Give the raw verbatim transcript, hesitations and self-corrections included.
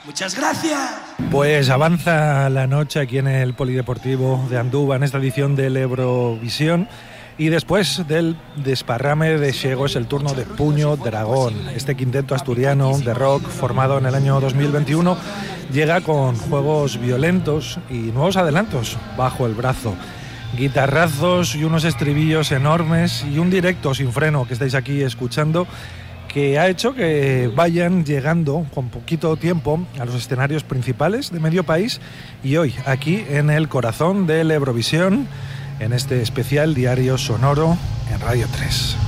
Muchas gracias. Pues avanza la noche aquí en el Polideportivo de Anduva en esta edición del Eurovisión. Y después del desparrame de Xego es el turno de Puño Dragón. Este quinteto asturiano de rock formado en el año dos mil veintiuno llega con juegos violentos y nuevos adelantos bajo el brazo. Guitarrazos y unos estribillos enormes y un directo sin freno que estáis aquí escuchando, que ha hecho que vayan llegando con poquito tiempo a los escenarios principales de medio país y hoy aquí en el corazón del Eurovisión, en este especial diario sonoro en Radio tres.